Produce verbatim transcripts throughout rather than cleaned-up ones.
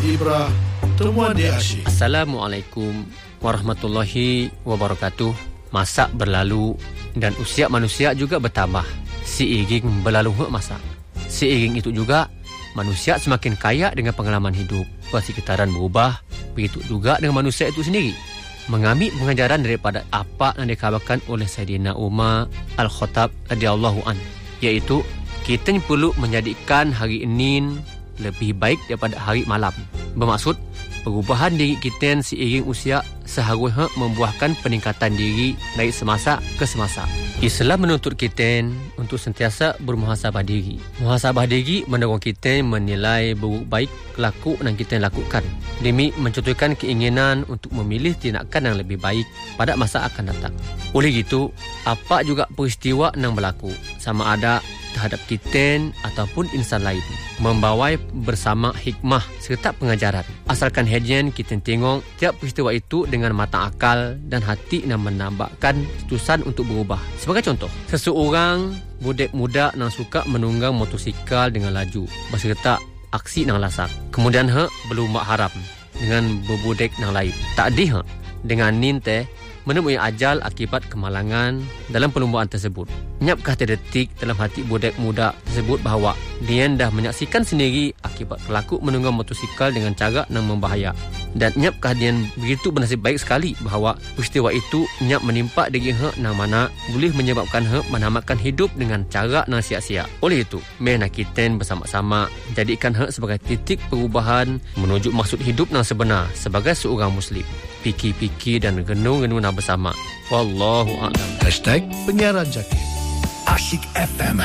Ibrah, temuan dia asyik. Assalamualaikum warahmatullahi wabarakatuh. Masa berlalu dan usia manusia juga bertambah. Seiring berlalu masa, seiring itu juga manusia semakin kaya dengan pengalaman hidup. Persekitaran berubah, begitu juga dengan manusia itu sendiri. Mengambil pengajaran daripada apa yang dikabarkan oleh Sayyidina Umar Al-Khattab radhiyallahu an, iaitu kita perlu menjadikan hari ini lebih baik daripada hari malam. Bermaksud, perubahan diri kita seiring usia seharusnya membuahkan peningkatan diri dari semasa ke semasa. Islam menuntut kita untuk sentiasa bermuhasabah diri. Muhasabah diri mendorong kita menilai buruk baik laku yang kita lakukan, demi mencontohkan keinginan untuk memilih tindakan yang lebih baik pada masa akan datang. Oleh itu, apa juga peristiwa yang berlaku, sama ada terhadap kita ataupun insan lain, membawa bersama hikmah serta pengajaran. Asalkan hajian kita tengok tiap peristiwa itu dengan mata akal dan hati yang menambahkan keputusan untuk berubah. Sebagai contoh, seseorang budak muda yang suka menunggang motosikal dengan laju berserta aksi yang lasak. Kemudian he berlumba haram dengan berbudek yang lain. Tak di he dengan ninte menemui ajal akibat kemalangan dalam perlumbaan tersebut. Nyapkah terdetik dalam hati budak muda tersebut bahawa dia dah menyaksikan sendiri akibat pelaku menunggang motosikal dengan cara yang membahaya? Dan nyapkah dia begitu bernasib baik sekali bahawa peristiwa itu nyap menimpa diri he yang mana boleh menyebabkan he menamatkan hidup dengan cara yang sia-sia. Oleh itu, mari kita bersama-sama jadikan he sebagai titik perubahan menuju maksud hidup yang sebenar sebagai seorang Muslim. Fikir-fikir dan renung-renung bersama. Wallahu a'lam. Hashtag penyiaran Jakib Asyik F M.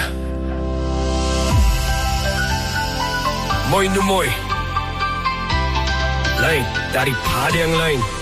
Moi nu moi, lain daripada yang lain.